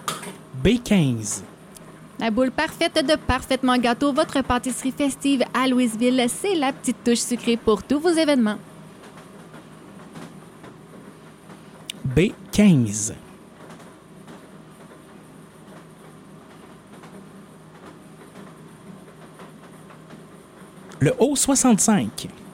B15. La boule parfaite de Parfaitement Gâteau, votre pâtisserie festive à Louisville, c'est la petite touche sucrée pour tous vos événements. B15. Le O65.